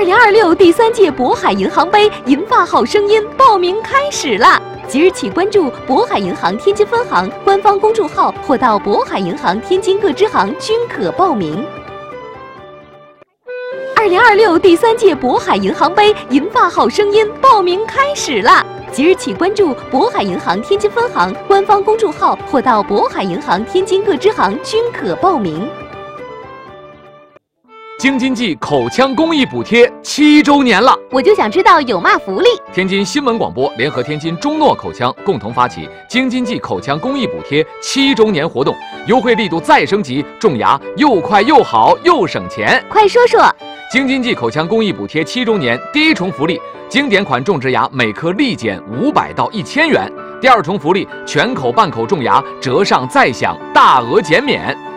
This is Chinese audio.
2026第3届渤海银行杯银发好声音报名开始啦！即日起关注渤海银行天津分行官方公众号，或到渤海银行天津各支行均可报名。2026第3届渤海银行杯银发好声音报名开始啦！即日起关注渤海银行天津分行官方公众号，或到渤海银行天津各支行均可报名。 京津冀口腔公益补贴7周年了， 我就想知道有嘛福利。 天津新闻广播联合天津中诺口腔共同发起京津冀口腔公益补贴7周年活动，优惠力度再升级，种牙又快又好又省钱。 快说说。 京津冀口腔公益补贴7周年第一重福利，经典款种植牙每颗立减500到1000元。第二重福利，全口半口种牙折上再享大额减免。